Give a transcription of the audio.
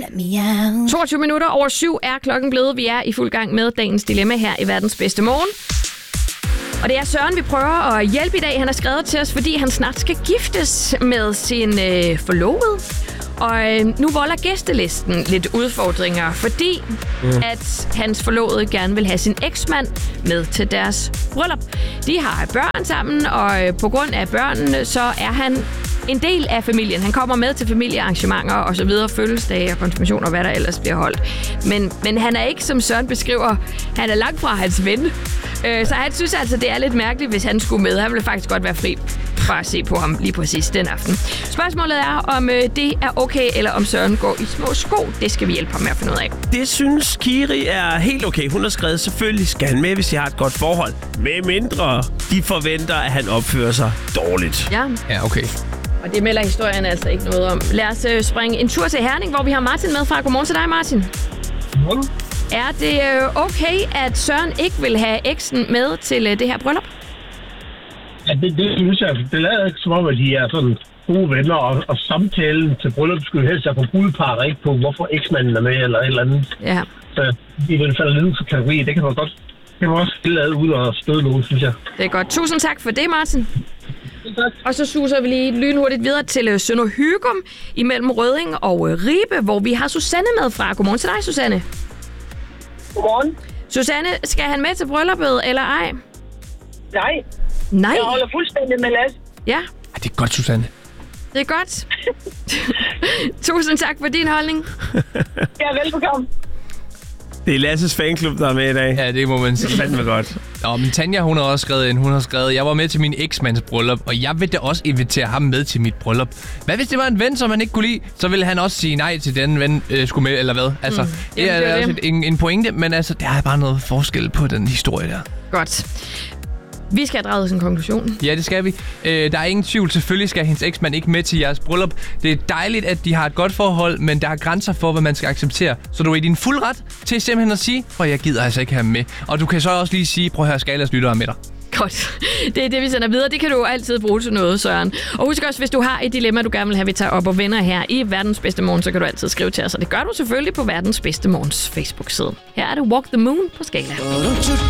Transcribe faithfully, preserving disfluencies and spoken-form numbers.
let me out. toogtyve minutter over syv er klokken blevet. Vi er i fuld gang med dagens dilemma her i Verdens Bedste Morgen. Og det er Søren, vi prøver at hjælpe i dag. Han har skrevet til os, fordi han snart skal giftes med sin øh, forlovede. Og øh, nu volder gæstelisten lidt udfordringer, fordi mm. at hans forlovede gerne vil have sin eksmand med til deres bryllup. De har børn sammen, og øh, på grund af børnene, så er han en del af familien. Han kommer med til familiearrangementer og så videre, fødselsdage og konfirmationer, hvad der ellers bliver holdt. Men, men han er ikke, som Søren beskriver, han er langt fra hans ven. Øh, så han synes altså, det er lidt mærkeligt, hvis han skulle med. Han ville faktisk godt være fri for at se på ham lige præcis den aften. Spørgsmålet er, om øh, det er okay, eller om Søren går i små sko. Det skal vi hjælpe ham med at finde ud af. Det synes Kiri er helt okay. Hun har skrevet, selvfølgelig skal han med, hvis de har et godt forhold. Med mindre de forventer, at han opfører sig dårligt. Ja. Ja, okay. Og det melder historien altså ikke noget om. Lad os øh, springe en tur til Herning, hvor vi har Martin med fra. Godmorgen til dig, Martin. Godmorgen. Er det øh, okay, at Søren ikke vil have eksen med til øh, det her bryllup? Ja, det, det synes jeg. Det lader ikke som om, at de er sådan gode venner, og, og samtalen til bryllup skulle helst være på brudepar, ikke på hvorfor eksmanden er med, eller et eller andet. Ja. Så i den falder lidt ud for kategori. Det kan man godt det kan man også lade ud og støde nogen, synes jeg. Det er godt. Tusind tak for det, Martin. Og så suser vi lige lynhurtigt videre til Sønder Hygum imellem Rødding og Ribe, hvor vi har Susanne med fra. Godmorgen til dig, Susanne. Godmorgen. Susanne, skal han med til brylluppet, eller ej? Nej. Nej? Jeg holder fuldstændig med Lasse. Ja. Ej, det er godt, Susanne. Det er godt. Tusind tak for din holdning. Ja, velbekomme. Det er Lasses fanklub, der er med i dag. Ja, det må man sige. Det fandt mig godt. Nå, men Tanja, hun har også skrevet ind. Hun har skrevet, jeg var med til min eksmands bryllup, og jeg vil da også invitere ham med til mit bryllup. Hvad hvis det var en ven, som han ikke kunne lide? Så ville han også sige nej til den ven, øh, skulle med, eller hvad? Altså, mm. det er, er også et, en, en pointe, men altså, der er bare noget forskel på den historie der. Godt. Vi skal have draget sin konklusion. Ja, det skal vi. Øh, der er ingen tvivl. Selvfølgelig skal hendes eksmand ikke med til jeres bryllup. Det er dejligt, at de har et godt forhold, men der er grænser for, hvad man skal acceptere. Så du er i din fuld ret til simpelthen at sige, prøv, jeg gider altså ikke have ham med. Og du kan så også lige sige, prøv at høre, Skalas lyttere med dig. Godt. Det er det, vi sender videre. Det kan du altid bruge til noget, Søren. Og husk også, hvis du har et dilemma, du gerne vil have, vi tager op og vender her i Verdens Bedste Morgen, så kan du altid skrive til os. Og det gør du selvfølgelig på Verdens Bedste Morgens Facebook-side. Her er det Walk the Moon på Skala.